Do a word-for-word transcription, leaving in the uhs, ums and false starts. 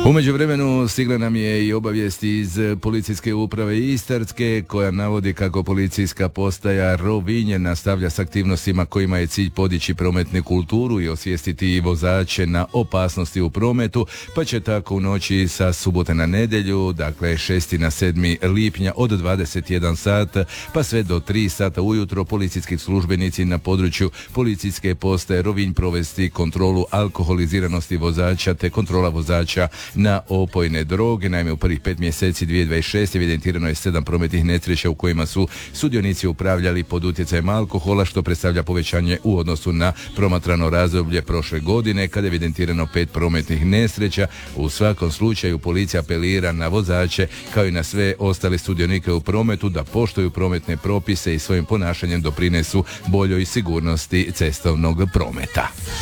U međuvremenu stigla nam je i obavijest iz policijske uprave Istarske koja navodi kako policijska postaja Rovinj nastavlja s aktivnostima kojima je cilj podići prometnu kulturu i osvijestiti vozače na opasnosti u prometu, pa će tako u noći sa subote na nedjelju, dakle šesti na sedmi lipnja od dvadeset jedan sat pa sve do tri sata ujutro policijski službenici na području policijske postaje Rovinj provesti kontrolu alkoholiziranosti vozača te kontrola vozača na opojne droge. Naime, u prvih pet mjeseci dvije tisuće dvadeset šeste evidentirano je sedam prometnih nesreća u kojima su sudionici upravljali pod utjecajem alkohola, što predstavlja povećanje u odnosu na promatrano razdoblje prošle godine kada je evidentirano pet prometnih nesreća. U svakom slučaju policija apelira na vozače kao i na sve ostale sudionike u prometu da poštuju prometne propise i svojim ponašanjem doprinesu boljoj sigurnosti cestovnog prometa.